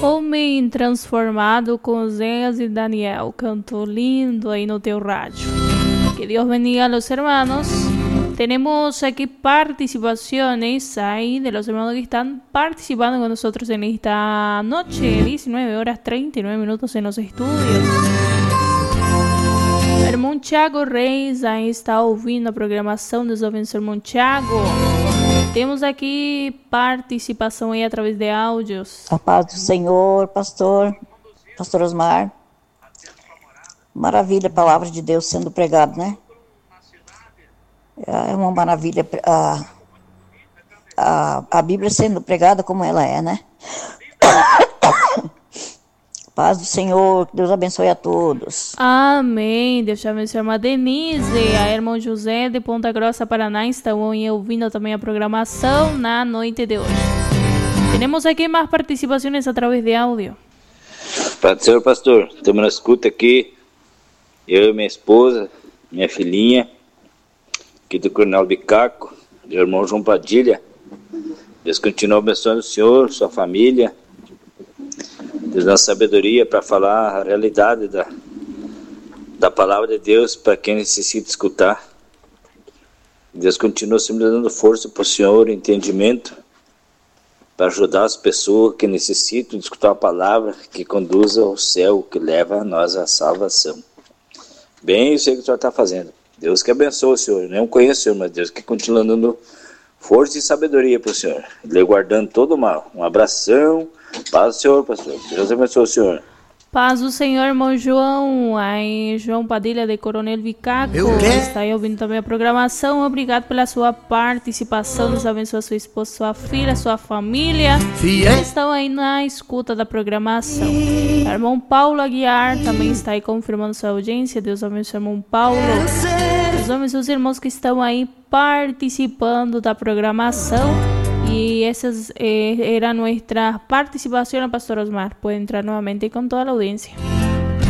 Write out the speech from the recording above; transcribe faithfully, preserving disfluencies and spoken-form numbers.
Homem Transformado com Zéas e Daniel. Canto lindo aí no teu rádio. Que Dios bendiga a los hermanos. Tenemos aquí participaciones ahí de los hermanos que están participando con nosotros en esta noche. diecinueve horas treinta y nueve minutos en los estudios. O irmão Thiago Reis aí está ouvindo a programação. Deus abençoe, irmão Thiago. Temos aqui participação aí através de áudios. A paz do Senhor, pastor, pastor Osmar. Maravilha a palavra de Deus sendo pregada, né? É uma maravilha a, a, a Bíblia sendo pregada como ela é, né? Paz do Senhor, que Deus abençoe a todos. Amém. Deus te abençoe, irmã Denise. A irmão José de Ponta Grossa, Paraná, estão ouvindo também a programação na noite de hoje. Temos aqui mais participações através de áudio. Paz do Senhor, pastor. Estamos na escuta aqui. Eu e minha esposa, minha filhinha, aqui do Coronel Bicaco, do irmão João Padilha. Deus continua abençoando o senhor, sua família. Deus dá sabedoria para falar a realidade da, da palavra de Deus para quem necessita escutar. Deus continua sempre dando força para o senhor, entendimento, para ajudar as pessoas que necessitam de escutar a palavra que conduz ao céu, que leva a nós à salvação. Bem, isso aí que o senhor está fazendo. Deus que abençoe o senhor. Não conheço o senhor, mas Deus que continua dando força e sabedoria para o senhor. Ele guardando todo o mal. Um abração. Paz do Senhor, pastor. Deus abençoe o senhor. Paz do Senhor, irmão João. Aí, João Padilha de Coronel Bicaco. Está aí ouvindo também a programação. Obrigado pela sua participação. Deus abençoe a sua esposa, sua filha, sua família. Estão aí na escuta da programação. O irmão Paulo Aguiar também está aí confirmando sua audiência. Deus abençoe o irmão Paulo. Deus abençoe os irmãos que estão aí participando da programação. Y esa eh, era nuestra participación, Pastor Osmar. Puede entrar nuevamente con toda la audiencia.